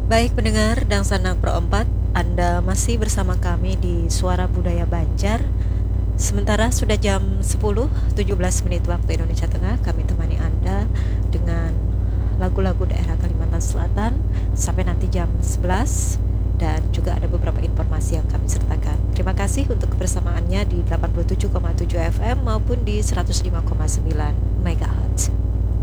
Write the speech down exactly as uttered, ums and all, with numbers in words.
Baik pendengar dan Sanang Pro empat, Anda masih bersama kami di Suara Budaya Banjar. Sementara sudah jam sepuluh tujuh belas menit waktu Indonesia Tengah. Kami temani Anda dengan lagu-lagu daerah Kalimantan Selatan sampai nanti jam sebelas, dan juga ada beberapa informasi yang kami sertakan. Terima kasih untuk kebersamaannya di delapan puluh tujuh koma tujuh F M maupun di seratus lima koma sembilan MHz.